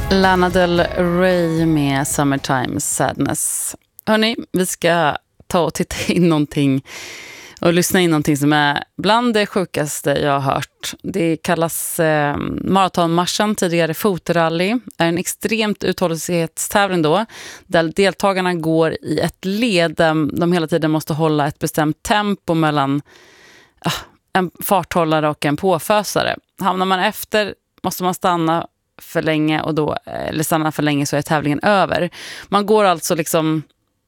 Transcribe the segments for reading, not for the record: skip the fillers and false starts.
Lana Del Rey med Summertime Sadness. Hörrni, vi ska ta och titta in någonting och lyssna in någonting som är bland det sjukaste jag har hört. Det kallas maratonmarschen, tidigare fotrally. Det är en extremt uthållighetstävling då, där deltagarna går i ett led där de hela tiden måste hålla ett bestämt tempo mellan en farthållare och en påfösare. Hamnar man efter måste man stanna för länge och då, eller stanna för länge så är tävlingen över. Man går alltså liksom,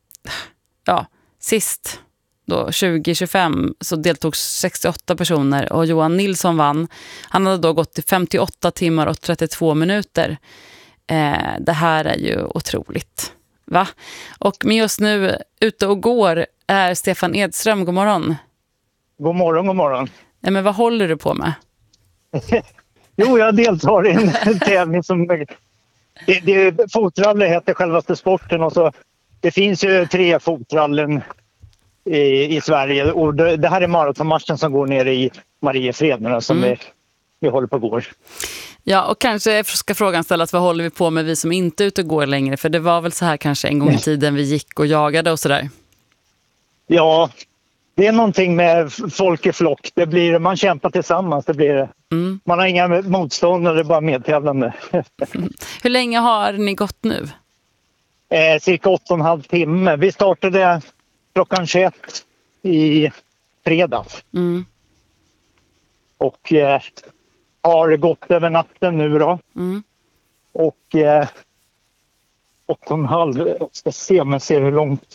sist då 2025 så deltog 68 personer och Johan Nilsson vann. Han hade då gått i 58 timmar och 32 minuter. Det här är ju otroligt. Va? Och med oss nu ute och går är Stefan Edström. God morgon. God morgon, god morgon. Nej, men vad håller du på med? Jo, jag deltar i en tävling som... Fotrally heter självaste sporten och så... Det finns ju 3 fotrallen i Sverige och det här är maratonmarschen som går ner i Mariefred som vi håller på går. Ja, och kanske ska frågan ställas, vad håller vi på med vi som inte är ute och går längre? För det var väl så här kanske en gång i tiden vi gick och jagade och sådär. Ja, det är någonting med folk i flock. Det blir, man kämpar tillsammans, det blir det. Man har inga motståndare, det är bara medtävlande. Hur länge har ni gått nu? Cirka 8,5 timme. Vi startade klockan 21 i fredags. Och har gått över natten nu då. Och 8,5, jag ska se om jag ser hur långt.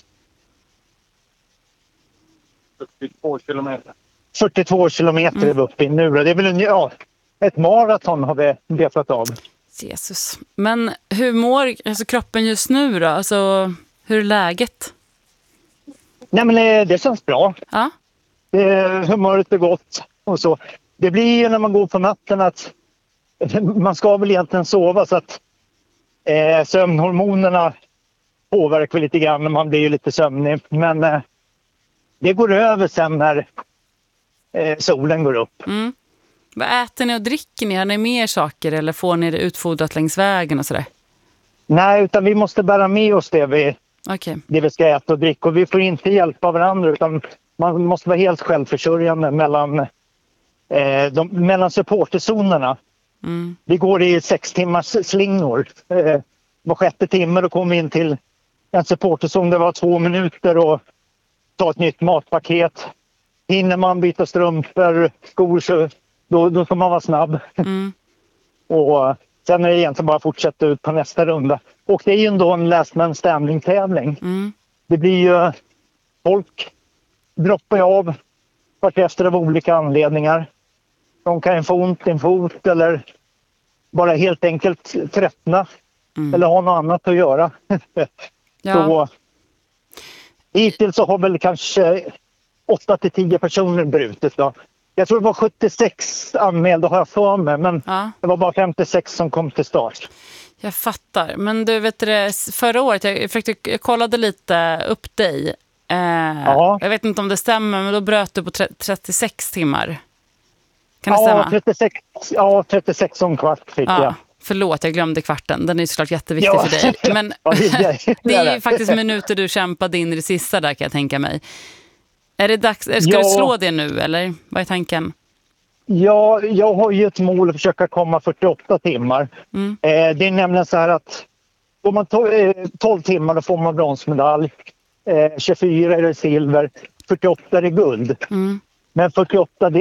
42 kilometer. 42 kilometer är vi uppe i nu. Det är väl ett maraton har vi betat av. Jesus. Men hur mår kroppen just nu då? Alltså, hur är läget? Nej, men det känns bra. Ja. Humöret är gott och så. Det blir ju när man går på natten att man ska väl egentligen sova så att sömnhormonerna påverkar lite grann när man blir ju lite sömnig. Men det går över sen när solen går upp. Vad äter ni och dricker ni? Har ni mer saker eller får ni det utfodrat längs vägen och sådär? Nej, utan vi måste bära med oss det vi ska äta och dricka. Och vi får inte hjälpa varandra utan man måste vara helt självförsörjande mellan supporterzonerna. Vi går i 6 timmars slingor. Var 6:e timme då kommer vi in till en supporterzon. Det var 2 minuter och ta ett nytt matpaket. Hinner man byta strumpor, skor så då ska man vara snabb. Och sen är det egentligen bara att fortsätta ut på nästa runda. Och det är ju ändå en last man standing-tävling. Det blir ju folk droppar av vartefter av olika anledningar. De kan få ont i en fot eller bara helt enkelt tröttna. Eller ha något annat att göra. Så hittills så har väl kanske 8-10 personer brutit då. Jag tror det var 76 anmälda har jag för mig, men det var bara 56 som kom till start. Jag fattar. Men du vet det, förra året, jag kollade lite upp dig. Jag vet inte om det stämmer, men då bröt du på 36 timmar. Kan det stämma? 36 om kvart fick jag. Förlåt, jag glömde kvarten. Den är ju såklart jätteviktig för dig. Men det är ju faktiskt minuter du kämpade in i det sista där kan jag tänka mig. Är det dags? Ska du slå det nu eller vad är tanken? Ja, jag har ju ett mål att försöka komma 48 timmar. Det är nämligen så här att om man 12 timmar då får man bronsmedalj. 24 är det silver, 48 är det guld. Men 48